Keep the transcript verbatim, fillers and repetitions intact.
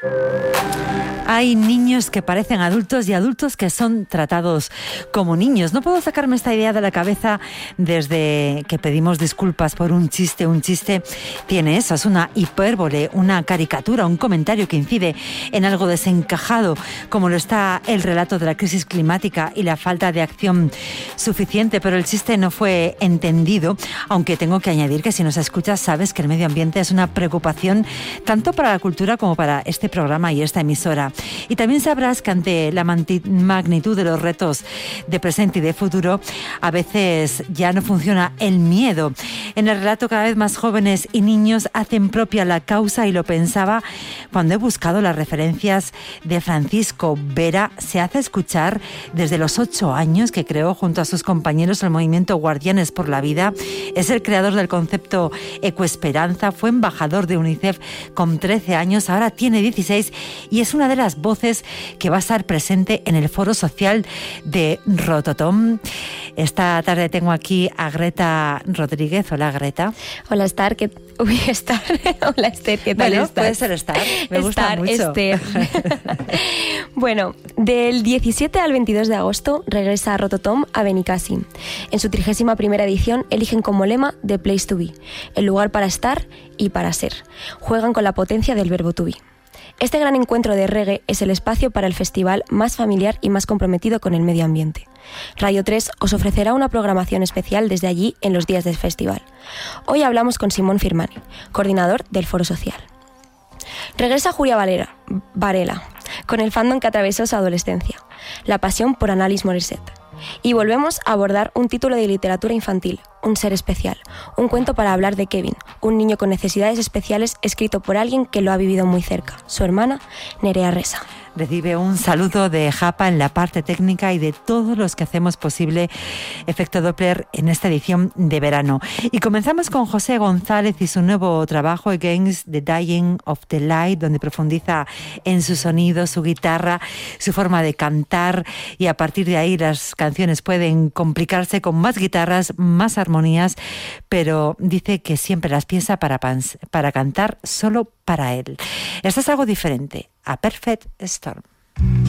Hay niños que parecen adultos y adultos que son tratados como niños. No puedo sacarme esta idea de la cabeza desde que pedimos disculpas por un chiste. Un chiste tiene eso, es una hipérbole, una caricatura, un comentario que incide en algo desencajado, como lo está el relato de la crisis climática y la falta de acción suficiente. Pero el chiste no fue entendido, aunque tengo que añadir que si nos escuchas sabes que el medio ambiente es una preocupación tanto para la cultura como para este programa y esta emisora. Y también sabrás que ante la magnitud de los retos de presente y de futuro, a veces ya no funciona el miedo. En el relato, cada vez más jóvenes y niños hacen propia la causa, y lo pensaba cuando he buscado las referencias de Francisco Vera. Se hace escuchar desde los ocho años, que creó junto a sus compañeros el movimiento Guardianes por la Vida. Es el creador del concepto Ecoesperanza, fue embajador de UNICEF con trece años, ahora tiene dieciséis y es una de las voces que va a estar presente en el foro social de Rototom. Esta tarde tengo aquí a Greta Rodríguez. Hola, Greta. Hola, Star. ¿Qué... Uy, Star. Hola, Esther. ¿Qué tal bueno, estás? Puede ser Star. Me gusta Star, mucho. Esther. Bueno, del diecisiete al veintidós de agosto regresa a Rototom a Benicassim. En su trigésima primera edición eligen como lema The Place to Be, el lugar para estar y para ser. Juegan con la potencia del verbo to be. Este gran encuentro de reggae es el espacio para el festival más familiar y más comprometido con el medio ambiente. Radio tres os ofrecerá una programación especial desde allí en los días del festival. Hoy hablamos con Simón Firmani, coordinador del Foro Social. Regresa Julia Varela, Varela, con el fandom que atravesó su adolescencia, la pasión por Alanis Morissette. Y volvemos a abordar un título de literatura infantil, Un ser especial, un cuento para hablar de Kevin, un niño con necesidades especiales escrito por alguien que lo ha vivido muy cerca, su hermana Nerea Resa. Recibe un saludo de Japa en la parte técnica y de todos los que hacemos posible Efecto Doppler en esta edición de verano. Y comenzamos con José González y su nuevo trabajo Against the Dying of the Light, donde profundiza en su sonido, su guitarra, su forma de cantar, y a partir de ahí las canciones pueden complicarse con más guitarras, más armonías, pero dice que siempre las piensa para, para cantar solo para él. Esto es algo diferente. A Perfect Storm.